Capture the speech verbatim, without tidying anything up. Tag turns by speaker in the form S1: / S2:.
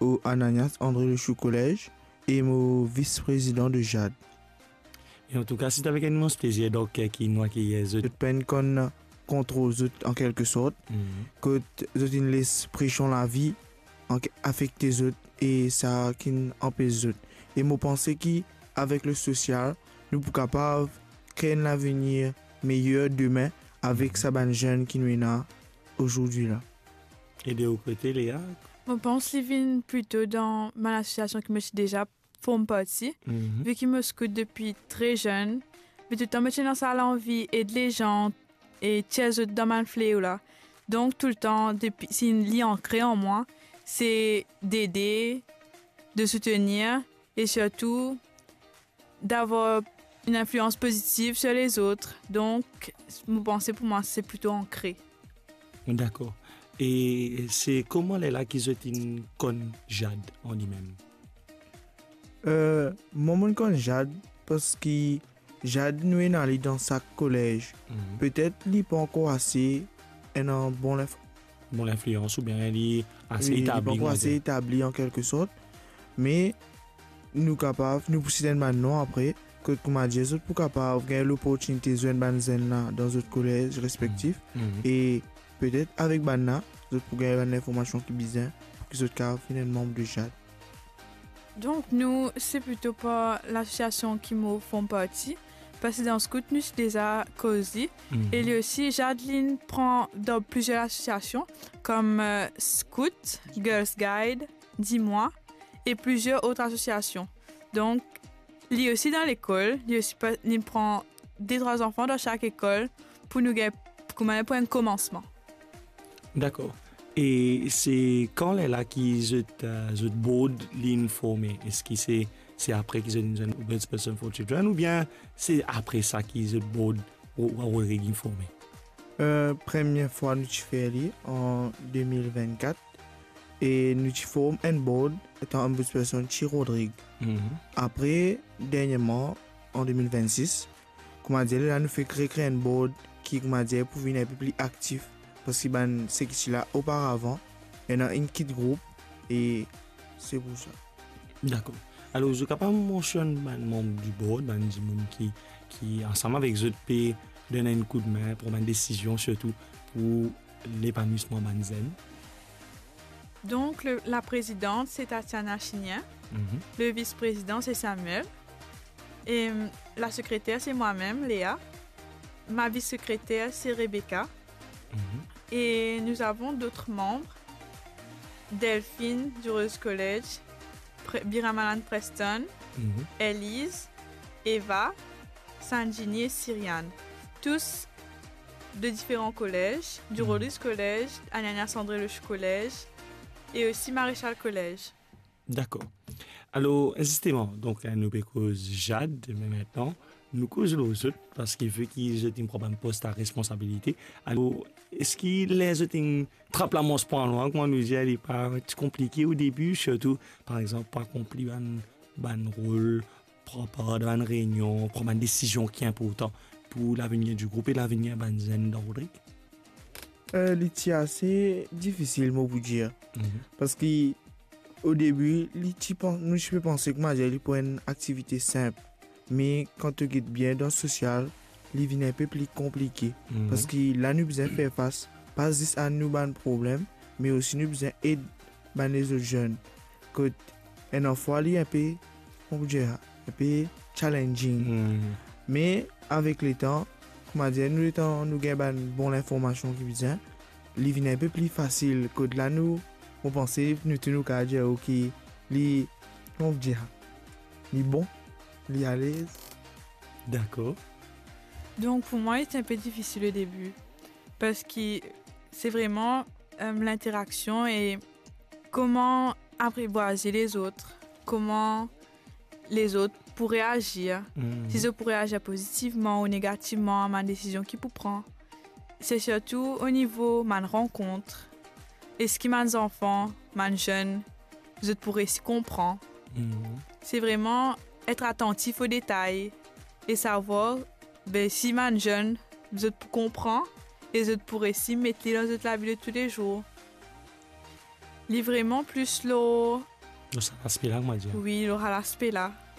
S1: au Ananias André Le Chou Collège et mon vice-président de Jade.
S2: Et en tout cas, c'est avec un immense plaisir donc qui nous accueille.
S1: Je peine qu'on contrôle en quelque sorte, mm-hmm. que je ne laisse prêcher la vie, affecter les autres et ça qui empêche les autres. Et moi pense qu'avec le social, nous sommes capables de créer un avenir meilleur demain avec sa bande jeune qui nous est là aujourd'hui là.
S2: Et de l'autre côté, Léa?
S3: Je pense qu'il vient plutôt dans mon association qui me suis déjà formé partie, mm-hmm. vu qu'il me scoute depuis très jeune. Mais tout le temps, je suis dans l'envie et de les gens et de dans mon fléau là. Donc tout le temps, depuis, c'est une lien ancrée en moi, c'est d'aider, de soutenir et surtout d'avoir une influence positive sur les autres. Donc, vous pensez pour moi, c'est plutôt ancré.
S2: D'accord. Et c'est comment les là qui sont une con Jade en lui-même?
S1: Euh, moi, con Jade parce que Jade nous est allé dans sa collège. Mm-hmm. Peut-être il n'est pas encore assez un bon inf-
S2: bon influence ou bien il est assez
S1: oui,
S2: établi.
S1: Il n'est pas assez établi en quelque sorte. Mais nous capables, nous pousser maintenant après que comme a dit, pour capable gagner l'opportunité de jouer dans d'autres collèges respectifs mm-hmm. et peut-être avec Banna, pour gagner une information qui est bizarre pour qu'ils soient finalement membres de Jade.
S3: Donc nous, c'est plutôt pas l'association qui me font partie, parce que dans Scout, nous sommes déjà cosy. Mm-hmm. Et lui aussi, Jadeline prend dans plusieurs associations comme euh, Scout, Girls Guide, Dis-moi et plusieurs autres associations. Donc, lui aussi dans l'école, lui aussi il prend des trois enfants dans chaque école pour nous gagner pour un commencement.
S2: D'accord. Et c'est quand les là qui se se board l'informer, est-ce que c'est c'est après qu'ils ont une best person for children ou bien c'est après ça qu'ils se board ou ou informer?
S1: Euh, première fois nous fait en deux mille vingt-quatre et nous formons un board étant un best person chez Rodrigue. Mm-hmm. Après dernièrement en deux mille vingt-six, comment dire là nous fait créer créer un board qui comment dire pour venir un peu plus actif. Parce que ben, c'est que là auparavant, il y a une petite groupe et c'est pour ça.
S2: D'accord. Alors, je suis capable de mentionner un membre du board, un membre qui, qui, ensemble avec eux, peut donner un coup de main pour une décision, surtout pour l'épanouissement de Zen.
S3: Donc, le, la présidente, c'est Tatiana Chinien. Mm-hmm. Le vice-président, c'est Samuel. Et la secrétaire, c'est moi-même, Léa. Ma vice-secrétaire, c'est Rebecca. Mm-hmm. Et nous avons d'autres membres. Delphine du Rose College, Pre- Biramalan Preston, mm-hmm. Elise, Eva, Sanjini et Cyriane. Tous de différents collèges, du mm-hmm. Rose College, Ananias André Le Chou Collège et aussi Maréchal Collège.
S2: D'accord. Alors, justement, donc, nous cause Jade, mais maintenant, nous causons les autres parce qu'il veut qu'ils aient un problème poste à responsabilité. Alors, est-ce qu'il les autres trappent la mousse point loin, comment nous dire, il n'est pas compliqué au début, surtout, par exemple, pas accomplir un, un rôle, prendre une réunion, prendre une décision qui est importante pour l'avenir du groupe et l'avenir de Zen dans Rodrigue?
S1: Euh, c'est assez difficile, moi, vous dire. Mm-hmm. Parce que au début, nous, je peux penser que moi, j'ai pour une activité simple. Mais quand tu guides bien dans le social, il devient un peu plus compliqué. Mm-hmm. Parce que là, nous devons faire face, pas juste à nous, un problème, mais aussi nous devons aider les autres jeunes. Que un enfant, il est un peu, comment dire, un peu challenging. Mm-hmm. Mais avec le temps, comment dire, nous, le temps, nous avons une bonne information qui vient, il devient un peu plus facile. Que là, nous, on pense que nous tenons qu'à dire ok, li, comment dire, li bon, li à l'aise.
S2: D'accord.
S3: Donc pour moi, c'est un peu difficile au début parce que c'est vraiment euh, l'interaction et comment apprivoiser les autres, comment les autres pourraient agir, mmh. si ils pourraient agir positivement ou négativement à ma décision qu'ils pourraient prendre. C'est surtout au niveau de ma rencontre. Est-ce que mes enfants, mes jeunes, vous pourrez s'y comprendre? Mm-hmm. C'est vraiment être attentif aux détails et savoir ben, si mes jeunes, vous comprennent et vous pourrez s'y mettre dans la vie de tous les jours. li vraiment plus lo,
S2: Donc, ça aspect là, moi, dire.
S3: oui, lo l'aspect là.